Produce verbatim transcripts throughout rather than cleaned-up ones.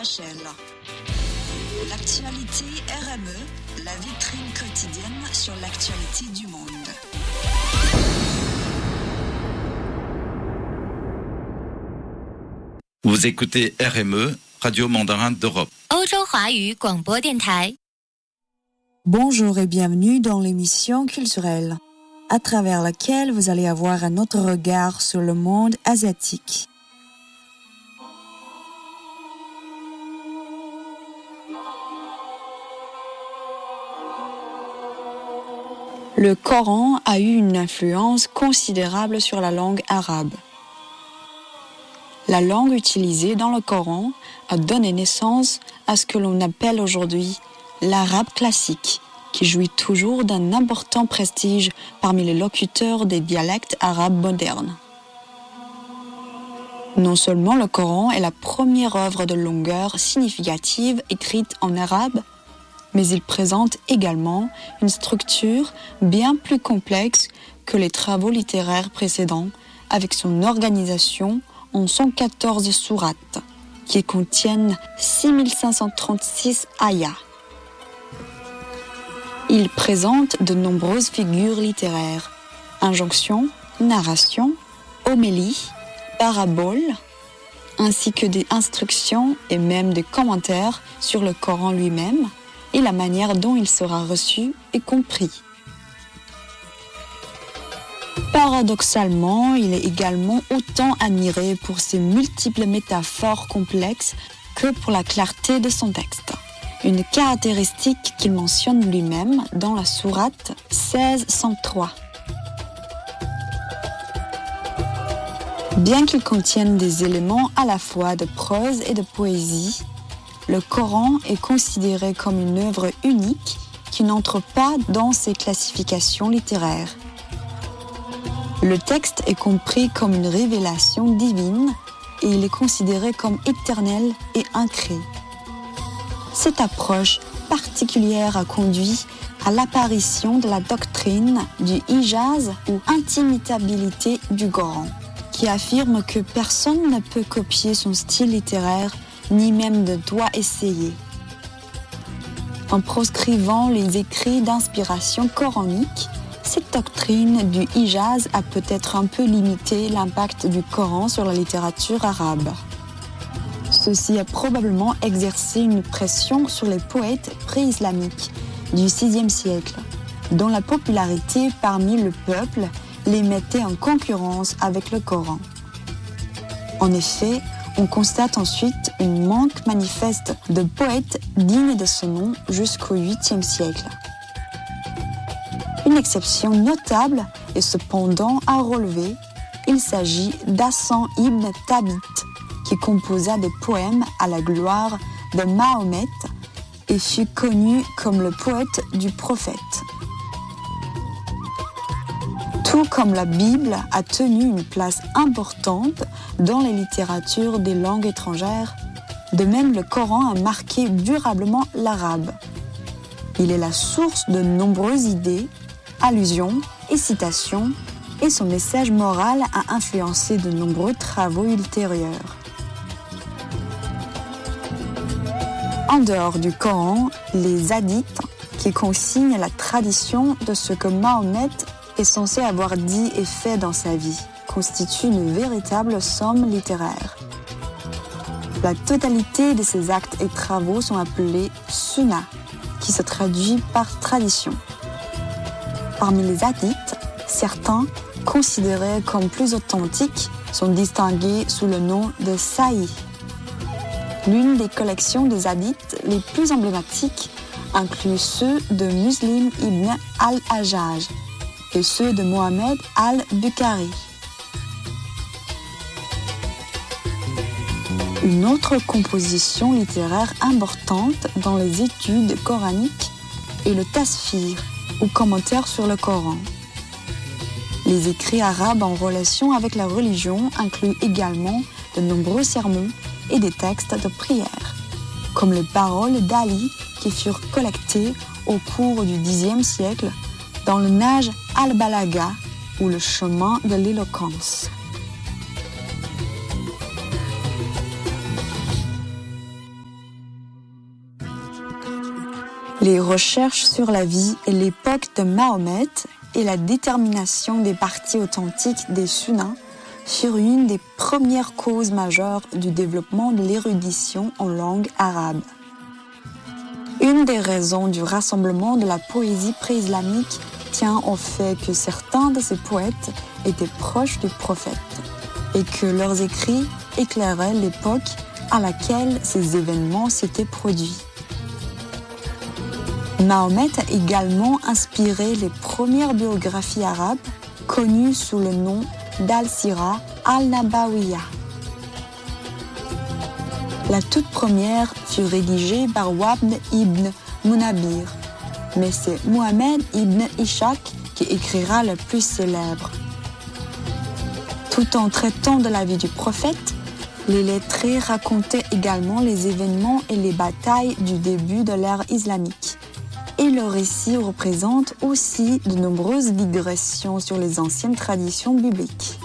Rachel. L'actualité R M E, la vitrine quotidienne sur l'actualité du monde. Vous écoutez R M E, Radio Mandarin d'Europe. Bonjour et bienvenue dans l'émission culturelle, à travers laquelle vous allez avoir un autre regard sur le monde asiatique. Le Coran a eu une influence considérable sur la langue arabe. La langue utilisée dans le Coran a donné naissance à ce que l'on appelle aujourd'hui l'arabe classique, qui jouit toujours d'un important prestige parmi les locuteurs des dialectes arabes modernes. Non seulement le Coran est la première œuvre de longueur significative écrite en arabe, mais il présente également une structure bien plus complexe que les travaux littéraires précédents, avec son organisation en cent quatorze sourates, qui contiennent six mille cinq cent trente-six ayats. Il présente de nombreuses figures littéraires, injonctions, narrations, homélies, paraboles, ainsi que des instructions et même des commentaires sur le Coran lui-même et la manière dont il sera reçu et compris. Paradoxalement, il est également autant admiré pour ses multiples métaphores complexes que pour la clarté de son texte. Une caractéristique qu'il mentionne lui-même dans la sourate seize cent trois. Bien qu'il contienne des éléments à la fois de prose et de poésie, le Coran est considéré comme une œuvre unique qui n'entre pas dans ces classifications littéraires. Le texte est compris comme une révélation divine et il est considéré comme éternel et incréé. Cette approche particulière a conduit à l'apparition de la doctrine du ijaz ou intimitabilité du Coran, qui affirme que personne ne peut copier son style littéraire ni même ne doit essayer. En proscrivant les écrits d'inspiration coranique, cette doctrine du ijaz a peut-être un peu limité l'impact du Coran sur la littérature arabe. Ceci a probablement exercé une pression sur les poètes pré-islamiques du sixième siècle, dont la popularité parmi le peuple les mettait en concurrence avec le Coran. En effet, on constate ensuite un manque manifeste de poètes dignes de ce nom jusqu'au huitième siècle. Une exception notable est cependant à relever, il s'agit d'Hassan ibn Thabit, qui composa des poèmes à la gloire de Mahomet et fut connu comme le poète du prophète. Tout comme la Bible a tenu une place importante dans les littératures des langues étrangères, de même le Coran a marqué durablement l'arabe. Il est la source de nombreuses idées, allusions et citations, et son message moral a influencé de nombreux travaux ultérieurs. En dehors du Coran, les hadiths, qui consignent la tradition de ce que Mahomet est censé avoir dit et fait dans sa vie, constituent une véritable somme littéraire. La totalité de ces actes et travaux sont appelés sunnah, qui se traduit par tradition. Parmi les hadiths, certains, considérés comme plus authentiques, sont distingués sous le nom de sahih. L'une des collections des hadiths les plus emblématiques inclut ceux de Muslim ibn al-Hajjaj et ceux de Mohamed al-Bukhari. Une autre composition littéraire importante dans les études coraniques est le tasfir, ou commentaire sur le Coran. Les écrits arabes en relation avec la religion incluent également de nombreux sermons et des textes de prière, comme les paroles d'Ali qui furent collectées au cours du dixième siècle dans le Nahj al-Balagha, ou le chemin de l'éloquence. Les recherches sur la vie et l'époque de Mahomet et la détermination des parties authentiques des Sunnahs furent une des premières causes majeures du développement de l'érudition en langue arabe. Une des raisons du rassemblement de la poésie pré-islamique tient au fait que certains de ces poètes étaient proches du prophète et que leurs écrits éclairaient l'époque à laquelle ces événements s'étaient produits. Mahomet a également inspiré les premières biographies arabes connues sous le nom d'Al-Sira al-Nabawiyya. La toute première fut rédigée par Wabn ibn Munabir, mais c'est Mohamed ibn Ishaq qui écrira le plus célèbre. Tout en traitant de la vie du prophète, les lettrés racontaient également les événements et les batailles du début de l'ère islamique. Et le récit représente aussi de nombreuses digressions sur les anciennes traditions bibliques.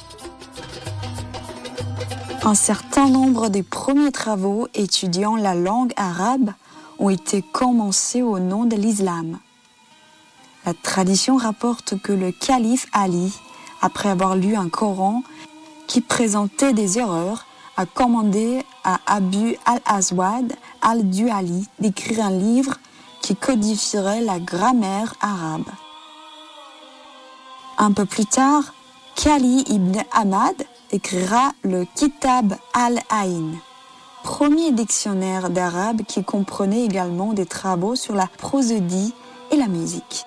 Un certain nombre des premiers travaux étudiant la langue arabe ont été commencés au nom de l'islam. La tradition rapporte que le calife Ali, après avoir lu un Coran qui présentait des erreurs, a commandé à Abu al-Aswad al-Duali d'écrire un livre qui codifierait la grammaire arabe. Un peu plus tard, Khali ibn Ahmad écrira le Kitab al-Aïn, premier dictionnaire d'arabe qui comprenait également des travaux sur la prosodie et la musique.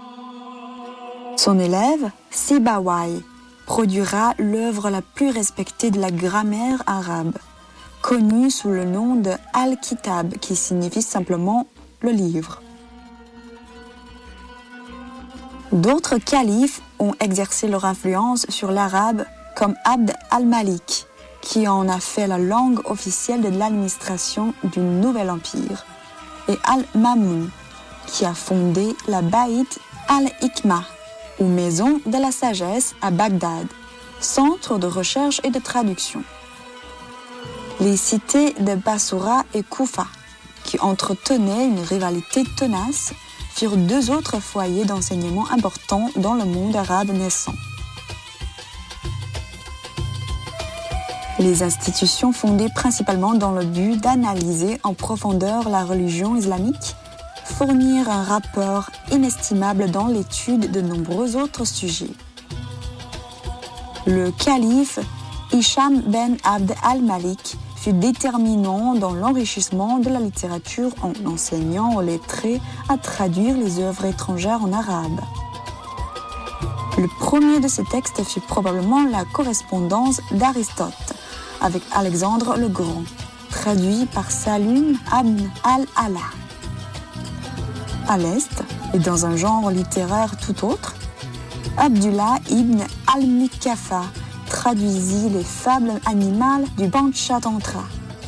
Son élève, Sibawayh, produira l'œuvre la plus respectée de la grammaire arabe, connue sous le nom de Al-Kitab, qui signifie simplement le livre. D'autres califes ont exercé leur influence sur l'arabe, comme Abd al-Malik, qui en a fait la langue officielle de l'administration du nouvel empire, et Al-Mamun, qui a fondé la Baït al-Hikmah, ou maison de la sagesse à Bagdad, centre de recherche et de traduction. Les cités de Bassoura et Koufa, qui entretenaient une rivalité tenace, furent deux autres foyers d'enseignement importants dans le monde arabe naissant. Les institutions fondées principalement dans le but d'analyser en profondeur la religion islamique, fournirent un rapport inestimable dans l'étude de nombreux autres sujets. Le calife Hicham ben Abd al-Malik fut déterminant dans l'enrichissement de la littérature en enseignant aux lettrés à traduire les œuvres étrangères en arabe. Le premier de ces textes fut probablement la correspondance d'Aristote avec Alexandre le Grand, traduit par Salim ibn al-Ala. À l'Est, et dans un genre littéraire tout autre, Abdullah ibn al-Mikafa traduisit les fables animales du Panchatantra.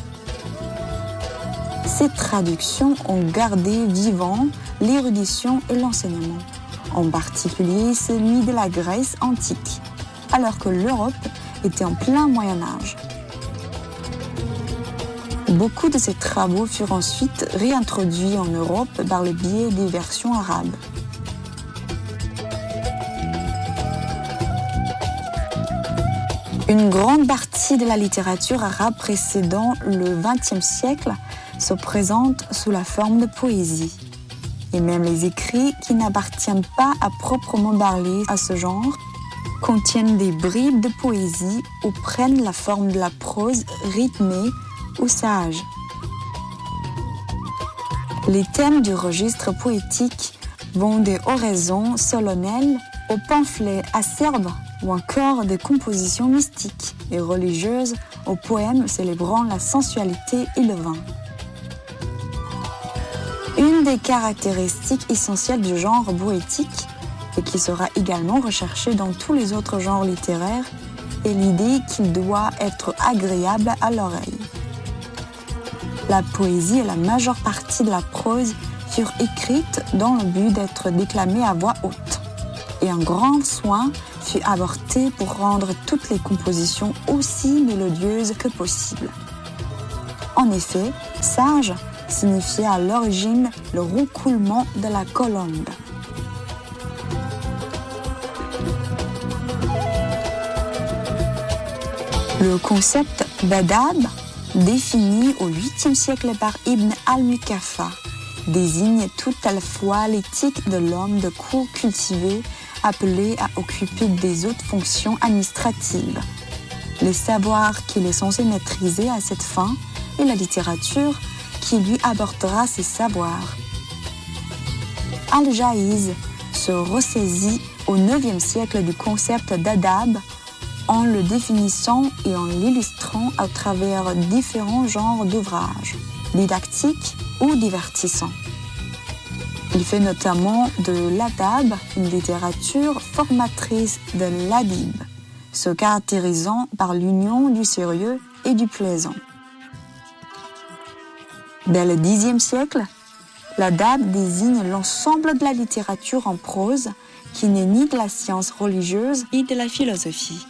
Ces traductions ont gardé vivant l'érudition et l'enseignement, en particulier celui de la Grèce antique, alors que l'Europe était en plein Moyen-Âge. Beaucoup de ces travaux furent ensuite réintroduits en Europe par le biais des versions arabes. Une grande partie de la littérature arabe précédant le vingtième siècle se présente sous la forme de poésie. Et même les écrits qui n'appartiennent pas à proprement parler à ce genre contiennent des bribes de poésie ou prennent la forme de la prose rythmée ou sage. Les thèmes du registre poétique vont des oraisons solennelles aux pamphlets acerbes ou encore des compositions mystiques et religieuses aux poèmes célébrant la sensualité et le vin. Une des caractéristiques essentielles du genre poétique, et qui sera également recherchée dans tous les autres genres littéraires, est l'idée qu'il doit être agréable à l'oreille. La poésie et la majeure partie de la prose furent écrites dans le but d'être déclamées à voix haute, et un grand soin fut apporté pour rendre toutes les compositions aussi mélodieuses que possible. En effet, sage signifiait à l'origine le roucoulement de la colombe. Le concept d'adab, défini au huitième siècle par Ibn al-Mukafa, désigne tout à la fois l'éthique de l'homme de cour cultivé appelé à occuper des hautes fonctions administratives, les savoirs qu'il est censé maîtriser à cette fin et la littérature qui lui apportera ces savoirs. Al-Jahiz se ressaisit au neuvième siècle du concept d'adab en le définissant et en l'illustrant à travers différents genres d'ouvrages, didactiques ou divertissants. Il fait notamment de l'adab une littérature formatrice de l'adib, se caractérisant par l'union du sérieux et du plaisant. Dès le dixième siècle, l'adab désigne l'ensemble de la littérature en prose qui n'est ni de la science religieuse ni de la philosophie.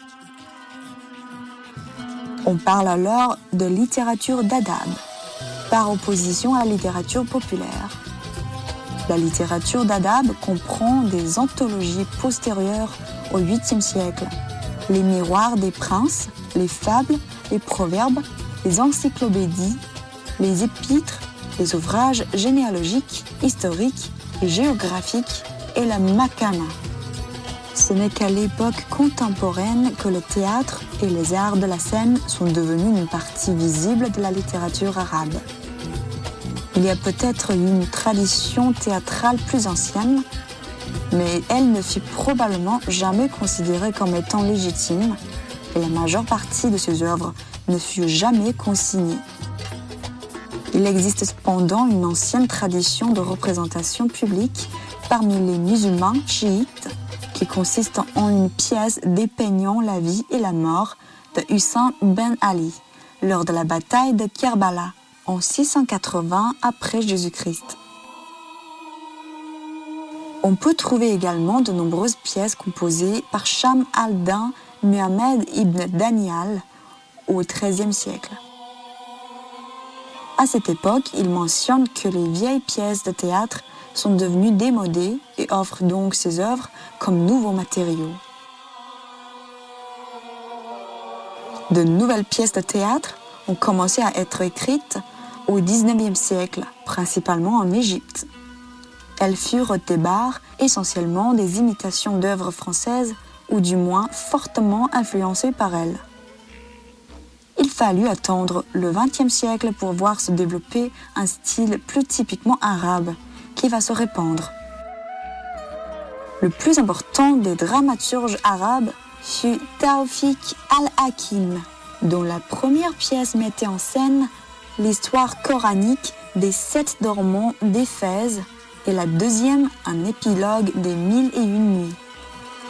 On parle alors de littérature d'adab, par opposition à la littérature populaire. La littérature d'adab comprend des anthologies postérieures au huitième siècle, les miroirs des princes, les fables, les proverbes, les encyclopédies, les épîtres, les ouvrages généalogiques, historiques et géographiques et la makana. Ce n'est qu'à l'époque contemporaine que le théâtre et les arts de la scène sont devenus une partie visible de la littérature arabe. Il y a peut-être une tradition théâtrale plus ancienne, mais elle ne fut probablement jamais considérée comme étant légitime et la majeure partie de ses œuvres ne fut jamais consignée. Il existe cependant une ancienne tradition de représentation publique parmi les musulmans chiites qui consiste en une pièce dépeignant la vie et la mort de Hussein ben Ali lors de la bataille de Kerbala en six cent quatre-vingts après Jésus-Christ. On peut trouver également de nombreuses pièces composées par Shams al-Din Muhammad ibn Danial au treizième siècle. À cette époque, il mentionne que les vieilles pièces de théâtre sont devenues démodées et offrent donc ses œuvres comme nouveaux matériaux. De nouvelles pièces de théâtre ont commencé à être écrites au dix-neuvième siècle, principalement en Égypte. Elles furent au départ essentiellement des imitations d'œuvres françaises ou du moins fortement influencées par elles. Il fallut attendre le vingtième siècle pour voir se développer un style plus typiquement arabe qui va se répandre. Le plus important des dramaturges arabes fut Tawfiq al-Hakim, dont la première pièce mettait en scène l'histoire coranique des sept dormants d'Éphèse et la deuxième un épilogue des mille et une nuits.